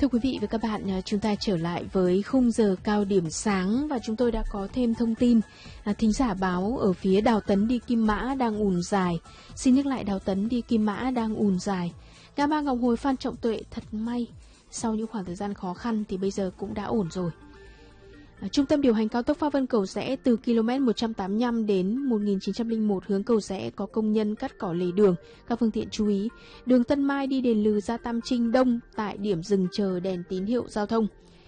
Thưa quý vị và các bạn, chúng ta trở lại với khung giờ cao điểm sáng và chúng tôi đã có thêm thông tin. Thính giả báo ở phía Đào Tấn đi Kim Mã đang ùn dài. Xin nhắc lại, Đào Tấn đi Kim Mã đang ùn dài. Ngã ba Ngọc Hồi Phan Trọng Tuệ thật may, sau những khoảng thời gian khó khăn thì bây giờ cũng đã ổn rồi. Trung tâm điều hành cao tốc Pháp Vân Cầu Giẽ từ km 185 đến 1901 hướng Cầu Giẽ có công nhân cắt cỏ lề đường. Các phương tiện chú ý, đường Tân Mai đi đền Lừ ra Tam Trinh đông tại điểm dừng chờ đèn tín hiệu giao thông.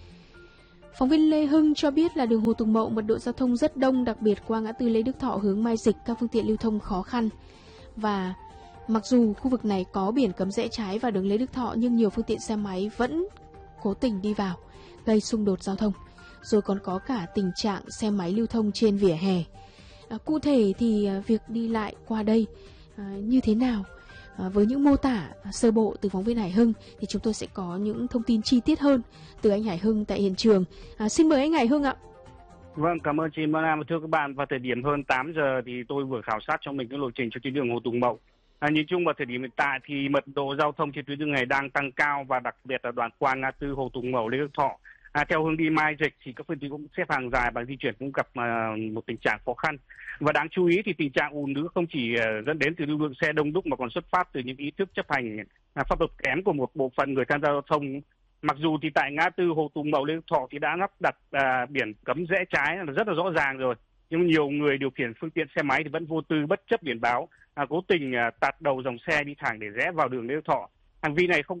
Phóng viên Lê Hưng cho biết là đường Hồ Tùng Mậu mật độ giao thông rất đông, đặc biệt qua ngã tư Lê Đức Thọ hướng Mai Dịch, các phương tiện lưu thông khó khăn. Và mặc dù khu vực này có biển cấm rẽ trái vào đường Lê Đức Thọ nhưng nhiều phương tiện xe máy vẫn cố tình đi vào, gây xung đột giao thông. Rồi còn có cả tình trạng xe máy lưu thông trên vỉa hè. Cụ thể thì việc đi lại qua đây như thế nào? Với những mô tả sơ bộ từ phóng viên Hải Hưng thì chúng tôi sẽ có những thông tin chi tiết hơn từ anh Hải Hưng tại hiện trường. Xin mời anh Hải Hưng ạ. Vâng, cảm ơn chị Mona. Thưa các bạn, vào thời điểm hơn 8 giờ thì tôi vừa khảo sát cho mình cái lộ trình cho tuyến đường Hồ Tùng Mậu. Nhìn chung vào thời điểm hiện tại thì mật độ giao thông trên tuyến đường này đang tăng cao và đặc biệt là đoạn qua ngã tư Hồ Tùng Mậu Lê Đức Thọ. Theo hướng đi Mai Dịch thì các phương tiện cũng xếp hàng dài và di chuyển cũng gặp một tình trạng khó khăn. Và đáng chú ý thì tình trạng ùn ứ không chỉ dẫn đến từ lưu lượng xe đông đúc mà còn xuất phát từ những ý thức chấp hành pháp luật kém của một bộ phận người tham gia giao thông. Mặc dù thì tại ngã tư Hồ Tùng Mậu Lê Đức Thọ thì đã lắp đặt biển cấm rẽ trái là rất là rõ ràng rồi, nhưng nhiều người điều khiển phương tiện xe máy thì vẫn vô tư bất chấp biển báo, cố tình tạt đầu dòng xe đi thẳng để rẽ vào đường Lê Đức Thọ. Hành vi này không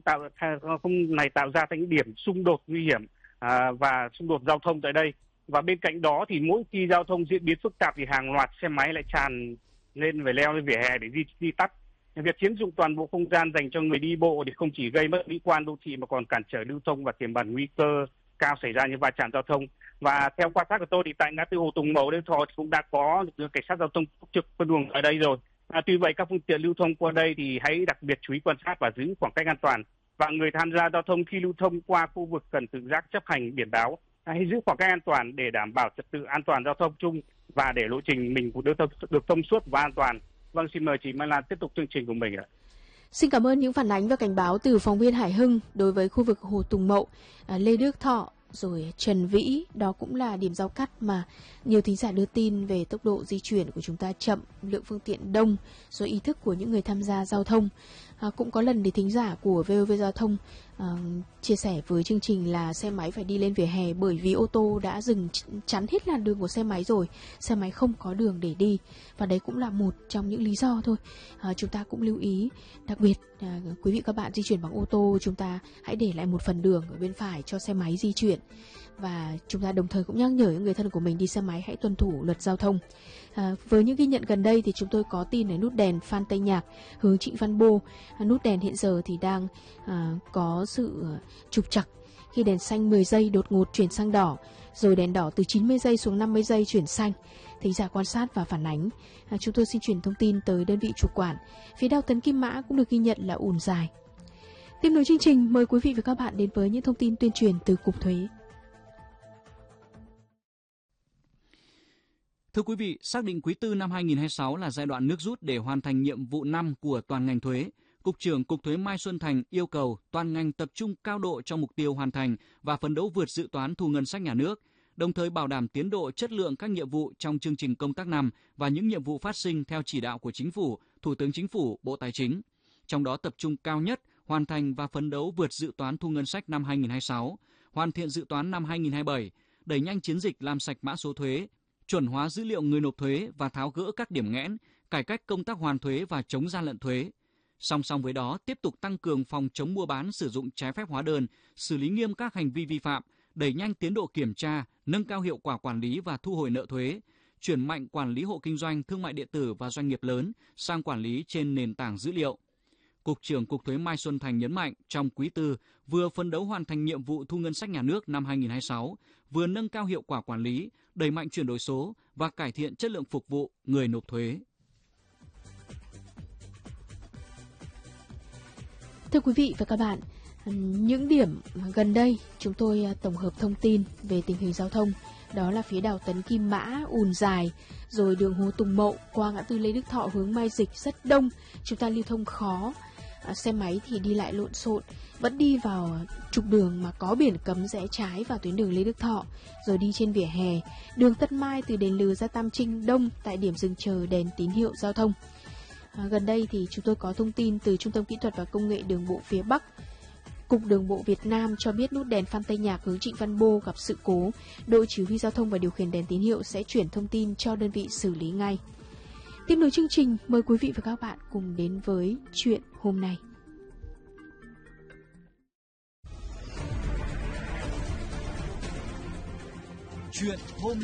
tạo ra thành những điểm xung đột nguy hiểm và xung đột giao thông tại đây. Và bên cạnh đó thì mỗi khi giao thông diễn biến phức tạp thì hàng loạt xe máy lại tràn lên và leo lên vỉa hè để di tắt. Việc chiếm dụng toàn bộ không gian dành cho người đi bộ thì không chỉ gây mất mỹ quan đô thị mà còn cản trở lưu thông và tiềm ẩn nguy cơ cao xảy ra những va chạm giao thông. Và theo quan sát của tôi thì tại ngã tư Hồ Tùng Mậu Lê Đức Thọ thì cũng đã có lực lượng cảnh sát giao thông trực phân luồng ở đây rồi. Tuy vậy các phương tiện lưu thông qua đây thì hãy đặc biệt chú ý quan sát và giữ khoảng cách an toàn. Và người tham gia giao thông khi lưu thông qua khu vực cần tự giác chấp hành biển báo, hãy giữ khoảng cách an toàn để đảm bảo trật tự an toàn giao thông chung và để lộ trình mình cũng được thông suốt và an toàn. Vâng, xin mời chị Mai Lan tiếp tục chương trình của mình ạ. Xin cảm ơn những phản ánh và cảnh báo từ phóng viên Hải Hưng đối với khu vực Hồ Tùng Mậu, Lê Đức Thọ, rồi Trần Vĩ. Đó cũng là điểm giao cắt mà nhiều thính giả đưa tin về tốc độ di chuyển của chúng ta chậm, lượng phương tiện đông, rồi ý thức của những người tham gia giao thông. Cũng có lần thì thính giả của VOV Giao thông chia sẻ với chương trình là xe máy phải đi lên vỉa hè bởi vì ô tô đã dừng chắn hết làn đường của xe máy rồi, xe máy không có đường để đi. Và đấy cũng là một trong những lý do thôi. Chúng ta cũng lưu ý, đặc biệt quý vị các bạn di chuyển bằng ô tô, chúng ta hãy để lại một phần đường ở bên phải cho xe máy di chuyển. Và chúng ta đồng thời cũng nhắc nhở những người thân của mình đi xe máy hãy tuân thủ luật giao thông. Với những ghi nhận gần đây thì chúng tôi có tin ở nút đèn Phan Tây Nhạc hướng Trịnh Văn Bô. Nút đèn hiện giờ thì đang có sự trục trặc khi đèn xanh 10 giây đột ngột chuyển sang đỏ, rồi đèn đỏ từ 90 giây xuống 50 giây chuyển xanh. Thính giả quan sát và phản ánh. Chúng tôi xin chuyển thông tin tới đơn vị chủ quản. Phía Đào Tấn Kim Mã cũng được ghi nhận là ùn dài. Tiếp nối chương trình, mời quý vị và các bạn đến với những thông tin tuyên truyền từ Cục Thuế. Thưa quý vị, xác định quý 4 năm 2026 là giai đoạn nước rút để hoàn thành nhiệm vụ năm của toàn ngành thuế. Cục trưởng Cục Thuế Mai Xuân Thành yêu cầu toàn ngành tập trung cao độ cho mục tiêu hoàn thành và phấn đấu vượt dự toán thu ngân sách nhà nước, đồng thời bảo đảm tiến độ chất lượng các nhiệm vụ trong chương trình công tác năm và những nhiệm vụ phát sinh theo chỉ đạo của Chính phủ, Thủ tướng Chính phủ, Bộ Tài chính. Trong đó tập trung cao nhất hoàn thành và phấn đấu vượt dự toán thu ngân sách năm 2026, hoàn thiện dự toán năm 2027, đẩy nhanh chiến dịch làm sạch mã số thuế, chuẩn hóa dữ liệu người nộp thuế và tháo gỡ các điểm nghẽn, cải cách công tác hoàn thuế và chống gian lận thuế. Song song với đó, tiếp tục tăng cường phòng chống mua bán sử dụng trái phép hóa đơn, xử lý nghiêm các hành vi vi phạm, đẩy nhanh tiến độ kiểm tra, nâng cao hiệu quả quản lý và thu hồi nợ thuế, chuyển mạnh quản lý hộ kinh doanh, thương mại điện tử và doanh nghiệp lớn sang quản lý trên nền tảng dữ liệu. Cục trưởng Cục Thuế Mai Xuân Thành nhấn mạnh trong quý 4 vừa phấn đấu hoàn thành nhiệm vụ thu ngân sách nhà nước năm 2026, vừa nâng cao hiệu quả quản lý, đẩy mạnh chuyển đổi số và cải thiện chất lượng phục vụ người nộp thuế. Thưa quý vị và các bạn, những điểm gần đây chúng tôi tổng hợp thông tin về tình hình giao thông. Đó là phía Đào Tấn Kim Mã ùn dài, rồi đường Hồ Tùng Mậu qua ngã tư Lê Đức Thọ hướng Mai Dịch rất đông, chúng ta lưu thông khó. xe máy thì đi lại lộn xộn, vẫn đi vào trục đường mà có biển cấm rẽ trái vào tuyến đường Lê Đức Thọ, rồi đi trên vỉa hè, đường Tân Mai từ đền Lừ ra Tam Trinh đông tại điểm dừng chờ đèn tín hiệu giao thông. Gần đây thì chúng tôi có thông tin từ Trung tâm Kỹ thuật và Công nghệ Đường bộ phía Bắc. Cục Đường bộ Việt Nam cho biết nút đèn Phan Tây Nhạc hướng Trịnh Văn Bô gặp sự cố, đội chỉ huy giao thông và điều khiển đèn tín hiệu sẽ chuyển thông tin cho đơn vị xử lý ngay. Tiếp nối chương trình, mời quý vị và các bạn cùng đến với chuyện hôm nay. Chuyện hôm